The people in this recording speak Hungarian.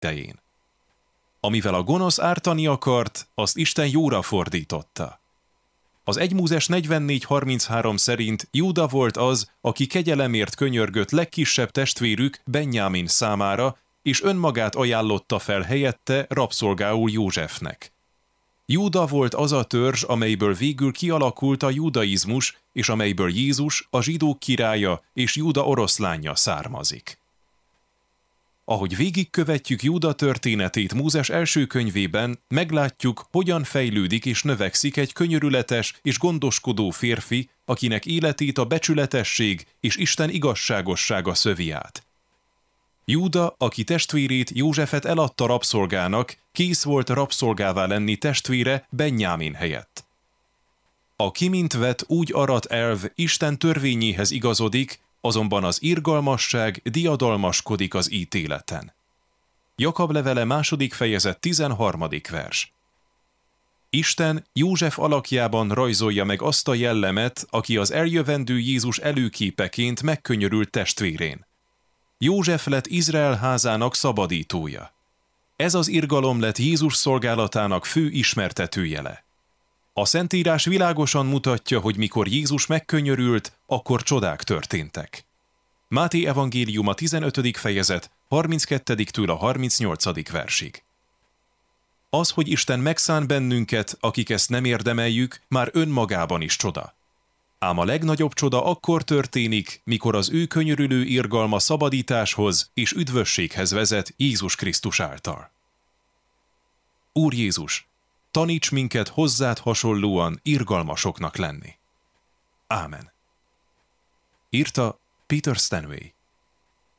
idején. Amivel a gonosz ártani akart, azt Isten jóra fordította. Az 1 Mózes 44:33 szerint Júda volt az, aki kegyelemért könyörgött legkisebb testvérük Benjámin számára, és önmagát ajánlotta fel helyette rabszolgául Józsefnek. Júda volt az a törzs, amelyből végül kialakult a judaizmus, és amelyből Jézus, a zsidók királya és Júda oroszlánja származik. Ahogy végigkövetjük Júda történetét Mózes első könyvében, meglátjuk, hogyan fejlődik és növekszik egy könyörületes és gondoskodó férfi, akinek életét a becsületesség és Isten igazságossága szövi át. Júda, aki testvérét Józsefet eladta rabszolgának, kész volt rabszolgává lenni testvére Benjámin helyett. A kimint vet, úgy arat elv Isten törvényéhez igazodik, azonban az irgalmasság diadalmaskodik az ítéleten. Jakab levele 2. fejezet 13. vers. Isten József alakjában rajzolja meg azt a jellemet, aki az eljövendő Jézus előképeként megkönyörült testvérén. József lett Izrael házának szabadítója. Ez az irgalom lett Jézus szolgálatának fő ismertetőjele. A Szentírás világosan mutatja, hogy mikor Jézus megkönyörült, akkor csodák történtek. Máté evangéliuma 15. fejezet 32-től a 38. versig. Az, hogy Isten megszán bennünket, akik ezt nem érdemeljük, már önmagában is csoda. Ám a legnagyobb csoda akkor történik, mikor az ő könyörülő irgalma szabadításhoz és üdvösséghez vezet Jézus Krisztus által. Úr Jézus, taníts minket hozzád hasonlóan irgalmasoknak lenni. Ámen. Írta Peter Stanway.